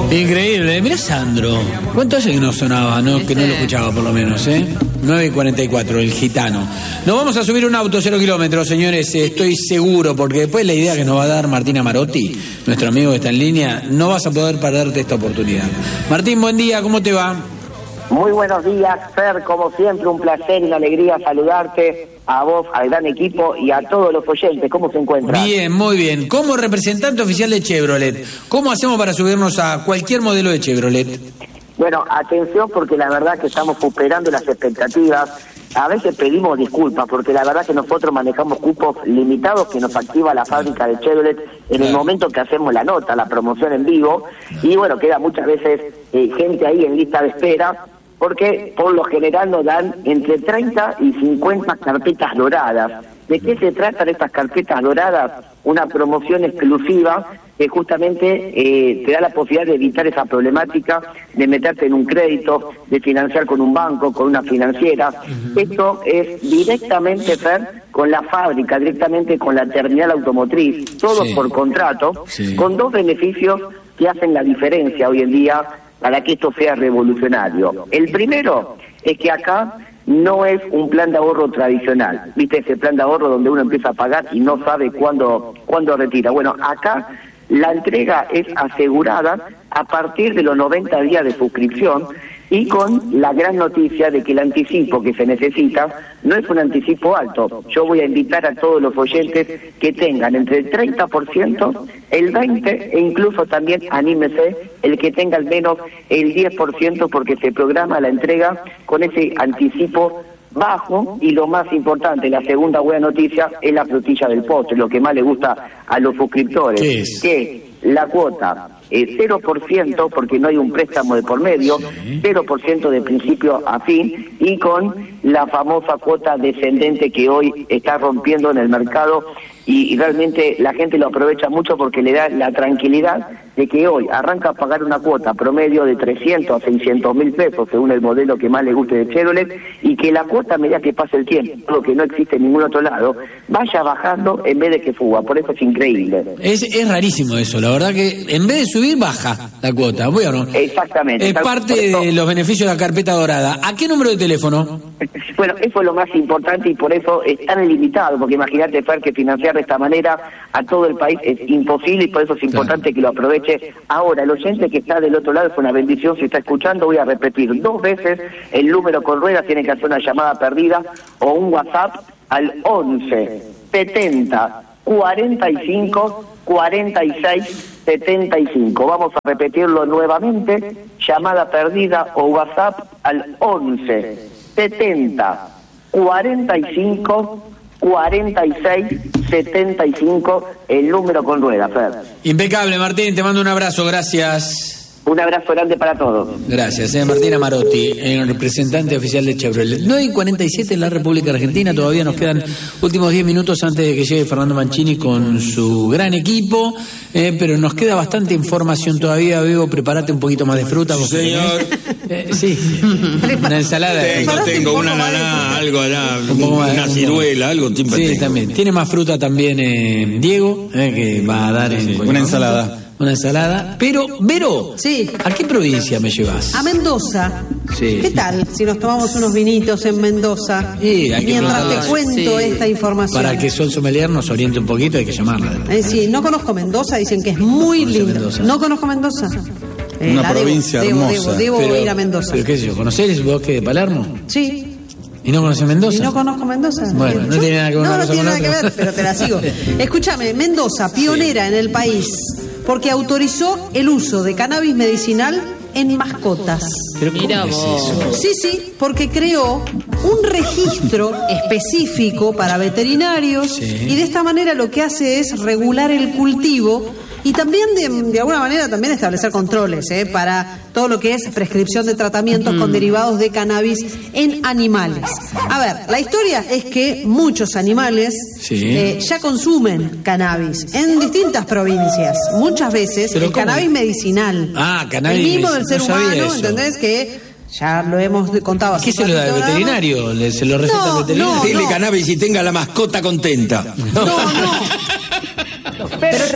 Increíble. Mirá Sandro, ¿cuánto hace que no sonaba? Que no lo escuchaba por lo menos, 9:44, el gitano. Nos vamos a subir un auto 0 kilómetros, señores, estoy seguro, porque después la idea que nos va a dar Martín Amarotti, nuestro amigo que está en línea, no vas a poder perderte esta oportunidad. Martín, buen día, ¿cómo te va? Muy buenos días, Fer, como siempre un placer y una alegría saludarte, a vos, al gran equipo y a todos los oyentes. ¿Cómo se encuentran? Bien, muy bien. Como representante oficial de Chevrolet, ¿cómo hacemos para subirnos a cualquier modelo de Chevrolet? Bueno, atención, porque la verdad que estamos superando las expectativas. A veces pedimos disculpas porque la verdad que nosotros manejamos cupos limitados que nos activa la fábrica de Chevrolet en el momento que hacemos la nota, la promoción en vivo, y bueno, queda muchas veces gente ahí en lista de espera, porque por lo general nos dan entre 30 y 50 carpetas doradas. ¿De qué se tratan estas carpetas doradas? Una promoción exclusiva que justamente te da la posibilidad de evitar esa problemática de meterte en un crédito, de financiar con un banco, con una financiera. Esto es directamente, Fer, con la fábrica, directamente con la terminal automotriz, todo por contrato, con dos beneficios que hacen la diferencia hoy en día para que esto sea revolucionario. El primero es que acá no es un plan de ahorro tradicional, ¿viste? Ese plan de ahorro donde uno empieza a pagar y no sabe cuándo retira. Bueno, acá la entrega es asegurada a partir de los 90 días de suscripción y con la gran noticia de que el anticipo que se necesita no es un anticipo alto. Yo voy a invitar a todos los oyentes que tengan entre el 30%, el 20% e incluso también, anímese, el que tenga al menos el 10% porque se programa la entrega con ese anticipo bajo y lo más importante, la segunda buena noticia es la frutilla del postre, lo que más le gusta a los suscriptores, que la cuota 0% porque no hay un préstamo de por medio, 0% de principio a fin y con la famosa cuota descendente que hoy está rompiendo en el mercado y realmente la gente lo aprovecha mucho porque le da la tranquilidad de que hoy arranca a pagar una cuota promedio de 300 a 600 mil pesos según el modelo que más le guste de Chevrolet y que la cuota a medida que pase el tiempo, lo que no existe en ningún otro lado, vaya bajando en vez de que suba. Por eso es increíble. Es rarísimo eso, la verdad que en vez de subir baja la cuota. Bueno, exactamente. Es parte de los beneficios de la carpeta dorada. ¿A qué número de teléfono? Bueno, eso es lo más importante y por eso es tan ilimitado, porque imagínate, Fer, que financiar de esta manera a todo el país es imposible y por eso es importante que lo aproveche. Ahora, el oyente que está del otro lado es una bendición, si está escuchando, voy a repetir 2 veces el número con ruedas, tiene que hacer una llamada perdida o un WhatsApp al 11 70 45 46 75. Vamos a repetirlo nuevamente, llamada perdida o WhatsApp al 11 70 45 46 75, el número con rueda, Fer. Impecable, Martín, te mando un abrazo, gracias. Un abrazo grande para todos. Gracias, Martín Amarotti, el representante oficial de Chevrolet. 9:47 en la República Argentina, todavía nos quedan últimos 10 minutos antes de que llegue Fernando Mancini con su gran equipo, pero nos queda bastante información todavía. Bebo, prepárate un poquito más de fruta. Sí, señor. Sí, una ensalada. Tengo una ananá, algo allá, una ciruela, algo. Sí, también. Tiene más fruta también Diego, que va a dar una ensalada. Una ensalada. Pero, Vero, sí. ¿A qué provincia me llevas? A Mendoza. Sí. ¿Qué tal si nos tomamos unos vinitos en Mendoza? Sí, hay que mientras te cuento esta información. Para que Sol Sommelier nos oriente un poquito, hay que llamarla. Sí, no conozco Mendoza, dicen que es muy lindo. No conozco Mendoza. Una provincia hermosa. Debo ir a Mendoza. ¿Pero qué sé yo? ¿Conocés el bosque de Palermo? Sí. ¿Y no conoces Mendoza? Y no conozco Mendoza. Bueno, no tiene nada que ver. No tiene nada que ver, pero te la sigo. Escúchame, Mendoza, pionera en el país, porque autorizó el uso de cannabis medicinal en mascotas. ¿Pero cómo es eso? Sí, porque creó un registro específico para veterinarios y de esta manera lo que hace es regular el cultivo y también de alguna manera también establecer controles para todo lo que es prescripción de tratamientos con derivados de cannabis en animales. A ver, la historia es que muchos animales ya consumen cannabis en distintas provincias. Muchas veces el cannabis medicinal. Cannabis. El mismo del ser humano, ¿entendés? Que ya lo hemos contado. ¿Qué se lo da al veterinario? ¿Se lo receta al veterinario? Dele cannabis y tenga la mascota contenta. No. Pero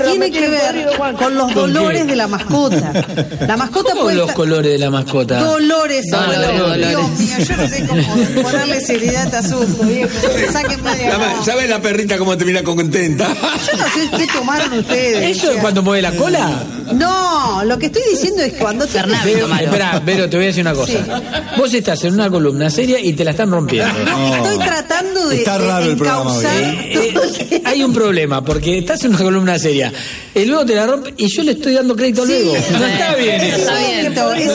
tiene que ver con los dolores de la mascota. La mascota ¿Cómo puede los colores de la mascota? Dolores, abuelo. Dolores. Dios mío, yo no sé cómo ponerle seriedad a este asunto, viejo. Sáquenme de acá. ¿Sabes la perrita cómo termina contenta? Yo no sé qué tomaron ustedes. ¿Eso es cuando mueve la cola? No, lo que estoy diciendo es que cuando te... Espera, Vero, te voy a decir una cosa. Sí. Vos estás en una columna seria y te la están rompiendo. Estoy tratando de Está raro el programa hoy, encauzar. Hay un problema, porque estás en una columna seria. El luego te la rompe y yo le estoy dando crédito luego. No está bien. Es inédito, es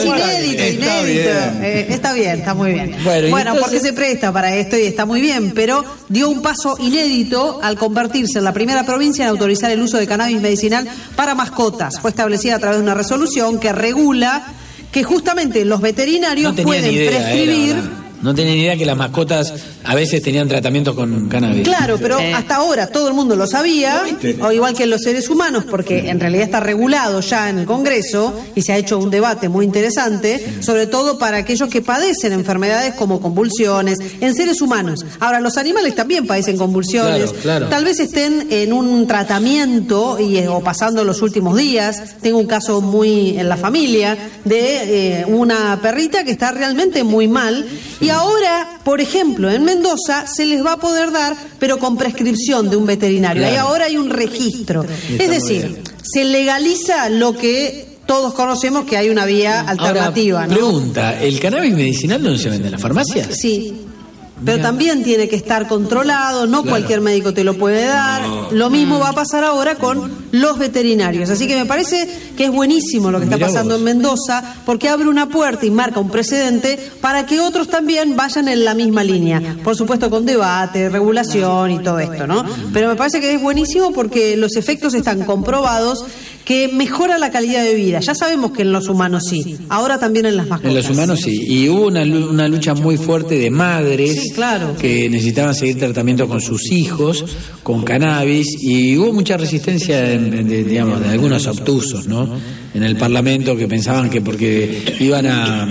inédito. Está bien, está muy bien. Bueno, entonces... porque se presta para esto y está muy bien, pero dio un paso inédito al convertirse en la primera provincia en autorizar el uso de cannabis medicinal para mascotas. Fue establecida a través de una resolución que regula que justamente los veterinarios pueden prescribir... No tenía ni idea que las mascotas a veces tenían tratamientos con cannabis. Claro, pero hasta ahora todo el mundo lo sabía, o igual que los seres humanos, porque en realidad está regulado ya en el Congreso y se ha hecho un debate muy interesante, sobre todo para aquellos que padecen enfermedades como convulsiones en seres humanos. Ahora, los animales también padecen convulsiones. Claro. Tal vez estén en un tratamiento o pasando los últimos días. Tengo un caso muy en la familia de una perrita que está realmente muy mal. Y ahora, por ejemplo, en Mendoza se les va a poder dar, pero con prescripción de un veterinario. Claro. Y ahora hay un registro. Es decir, se legaliza lo que todos conocemos, que hay una vía alternativa. Ahora, pregunta, ¿el cannabis medicinal dónde se vende? ¿En la farmacia? Sí. Pero también tiene que estar controlado, no cualquier médico te lo puede dar. Lo mismo va a pasar ahora con los veterinarios. Así que me parece que es buenísimo lo que está pasando en Mendoza, porque abre una puerta y marca un precedente para que otros también vayan en la misma línea. Por supuesto con debate, regulación y todo esto, ¿no? Pero me parece que es buenísimo porque los efectos están comprobados, que mejora la calidad de vida. Ya sabemos que en los humanos sí, ahora también en las mascotas. En los humanos sí. Y hubo una lucha muy fuerte de madres que necesitaban seguir tratamiento con sus hijos, con cannabis, y hubo mucha resistencia de algunos obtusos, ¿no? En el Parlamento, que pensaban que porque iban a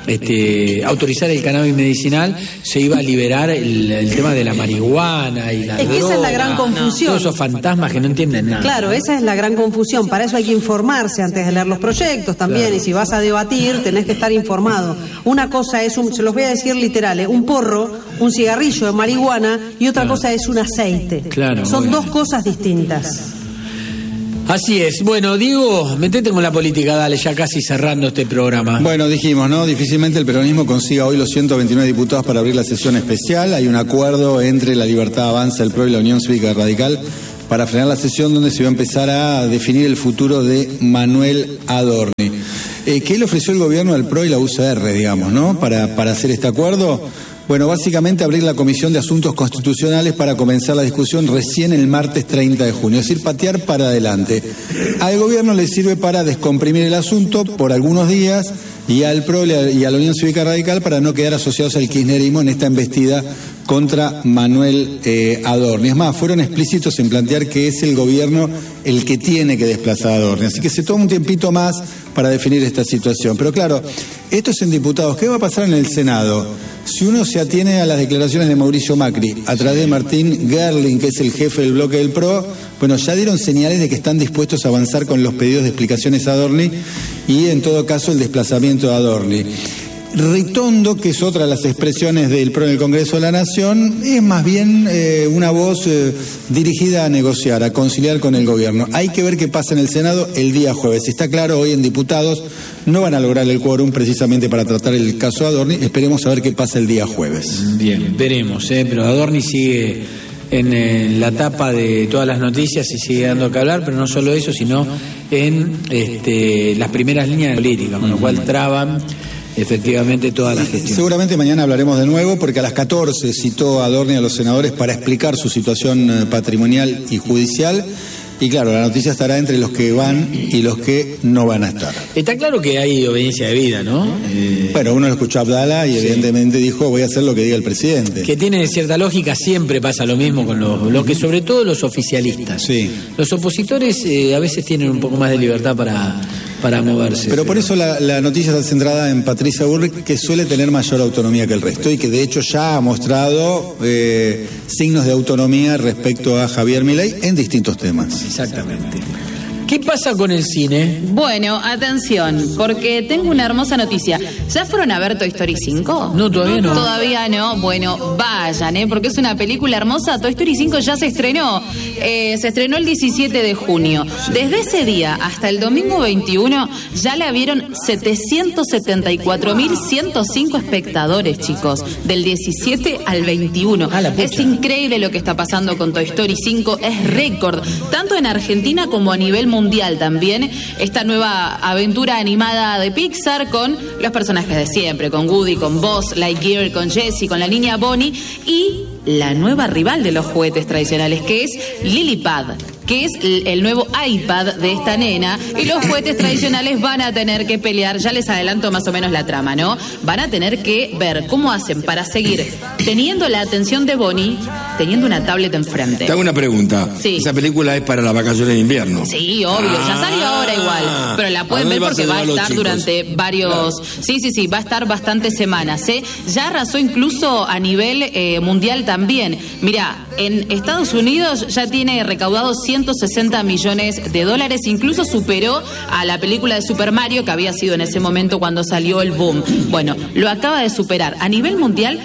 autorizar el cannabis medicinal se iba a liberar el tema de la marihuana y la droga. Esa es la gran confusión. Todos esos fantasmas que no entienden nada. Claro, esa es la gran confusión. Para eso hay que informarse antes de leer los proyectos también. Y si vas a debatir, tenés que estar informado. Una cosa es, se los voy a decir literal, un porro, un cigarrillo de marihuana, y otra cosa es un aceite. Son dos cosas distintas. Así es. Bueno, Diego, metete con la política, dale, ya casi cerrando este programa. Bueno, dijimos, ¿no? Difícilmente el peronismo consiga hoy los 129 diputados para abrir la sesión especial. Hay un acuerdo entre la Libertad Avanza, el PRO y la Unión Cívica Radical para frenar la sesión, donde se va a empezar a definir el futuro de Manuel Adorni. ¿Qué le ofreció el gobierno al PRO y la UCR, digamos, ¿no? Para hacer este acuerdo. Bueno, básicamente abrir la Comisión de Asuntos Constitucionales para comenzar la discusión recién el martes 30 de junio, es decir, patear para adelante. Al gobierno le sirve para descomprimir el asunto por algunos días y al PRO y a la Unión Cívica Radical para no quedar asociados al kirchnerismo en esta embestida contra Manuel Adorni. Es más, fueron explícitos en plantear que es el gobierno el que tiene que desplazar a Adorni. Así que se toma un tiempito más para definir esta situación. Pero claro, esto es en diputados. ¿Qué va a pasar en el Senado? Si uno se atiene a las declaraciones de Mauricio Macri, a través de Martín Gerling, que es el jefe del bloque del PRO, bueno, ya dieron señales de que están dispuestos a avanzar con los pedidos de explicaciones a Adorni y, en todo caso, el desplazamiento de Adorni. Ritondo, que es otra de las expresiones del PRO en el Congreso de la Nación, es más bien una voz dirigida a negociar, a conciliar con el gobierno. Hay que ver qué pasa en el Senado el día jueves. Está claro, hoy en diputados no van a lograr el quórum precisamente para tratar el caso Adorni. Esperemos a ver qué pasa el día jueves. Bien, veremos, pero Adorni sigue en la tapa de todas las noticias y sigue dando que hablar, pero no solo eso, sino en las primeras líneas de política, con lo cual traban efectivamente toda la gestión. Seguramente mañana hablaremos de nuevo, porque a las 14 citó a Adorni a los senadores para explicar su situación patrimonial y judicial. Y claro, la noticia estará entre los que van y los que no van a estar. Está claro que hay obediencia de vida, ¿no? Bueno, uno lo escuchó a Abdala y evidentemente dijo, voy a hacer lo que diga el presidente. Que tiene cierta lógica, siempre pasa lo mismo con los que, sobre todo los oficialistas. Sí. Los opositores a veces tienen un poco más de libertad para moverse. Pero por eso la noticia está centrada en Patricia Bullrich, que suele tener mayor autonomía que el resto y que de hecho ya ha mostrado signos de autonomía respecto a Javier Milei en distintos temas. Exactamente. ¿Qué pasa con el cine? Bueno, atención, porque tengo una hermosa noticia. ¿Ya fueron a ver Toy Story 5? No, todavía no. Todavía no. Bueno, vayan, porque es una película hermosa. Toy Story 5 ya se estrenó. Se estrenó el 17 de junio. Desde ese día hasta el domingo 21 ya la vieron 774.105 espectadores, chicos. Del 17 al 21. Es increíble lo que está pasando con Toy Story 5. Es récord. Tanto en Argentina como a nivel mundial también. Esta nueva aventura animada de Pixar con los personajes de siempre. Con Woody, con Buzz Lightyear, con Jessie, con la niña Bonnie y la nueva rival de los juguetes tradicionales, que es Lillipad, que es el nuevo iPad de esta nena, y los juguetes tradicionales van a tener que pelear, ya les adelanto más o menos la trama, ¿no? Van a tener que ver cómo hacen para seguir teniendo la atención de Bonnie, teniendo una tablet enfrente. Te hago una pregunta. Sí. Esa película es para las vacaciones de invierno. Sí, obvio, ya salió ahora igual, pero la pueden ver porque va a estar durante varios... Sí, va a estar bastantes semanas, ¿eh? Ya arrasó incluso a nivel mundial también. Mirá, en Estados Unidos ya tiene recaudado 160 millones de dólares, incluso superó a la película de Super Mario, que había sido en ese momento cuando salió el boom. Bueno, lo acaba de superar. A nivel mundial,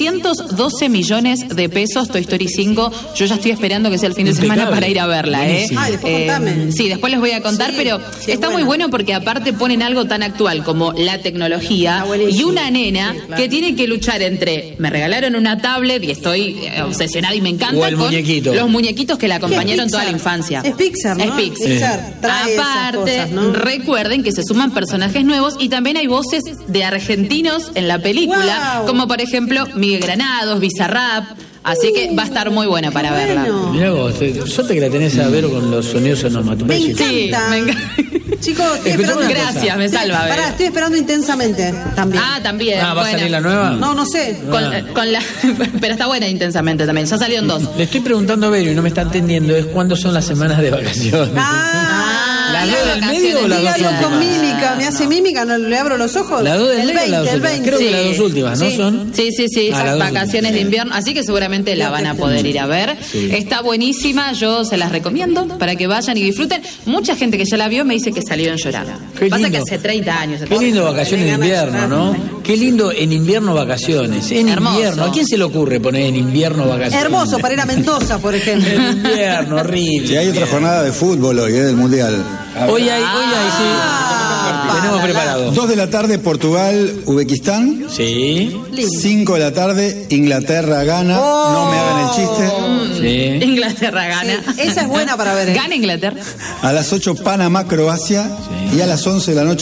312 millones de pesos Toy Story 5. Yo ya estoy esperando que sea el fin de semana para ir a verla, después contame. Sí, después les voy a contar, pero está muy bueno porque aparte ponen algo tan actual como la tecnología y una nena que tiene que luchar entre me regalaron una tablet y estoy obsesionada y me encanta o el con muñequito. Los muñequitos que la acompañaron toda la infancia. Es Pixar, ¿no? Es Pixar. Trae aparte, esas cosas, ¿no? recuerden que se suman personajes nuevos y también hay voces de argentinos en la película, como por ejemplo Miguel Granados, Bizarrap. Así que va a estar muy buena para verla. Mirá vos, suerte que la tenés a ver con los sonidos onomatopéyicos. Me encanta. Chicos, estoy esperando. Gracias, me salva. Pará, estoy esperando Intensamente también. También. ¿Va a salir la nueva? No sé. Con la, pero está buena Intensamente también. Ya salieron 2. Le estoy preguntando a Vero y no me está entendiendo. Es cuándo son las semanas de vacaciones. ¿Las dos del medio o las dos Dígalo últimas? con mímica. ¿Me hace mímica? ¿No le abro los ojos? ¿Las dos del medio o las dos el últimas? 20. Creo que las dos últimas, ¿no son? Sí. Las dos Vacaciones últimas. de invierno. Así que seguramente la van a poder ir a ver. Sí. Está buenísima. Yo se las recomiendo para que vayan y disfruten. Mucha gente que ya la vio me dice que salieron llorando. Qué Pasa lindo. que hace 30 años. Qué lindo vacaciones de invierno, ¿no? Qué lindo en invierno vacaciones. En Hermoso. invierno. ¿A quién se le ocurre poner en invierno vacaciones? Hermoso para ir a Mendoza, por ejemplo. En invierno, horrible. Si hay otra jornada de fútbol hoy, del Mundial. Hoy hay, sí. Tenemos preparado. 2 de la tarde, Portugal, Uzbekistán. Sí. 5 de la tarde, Inglaterra gana. No me hagan el chiste. Sí. Inglaterra gana. Esa es buena para ver. Gana Inglaterra. A las 8, Panamá, Croacia. Y a las 11 de la noche,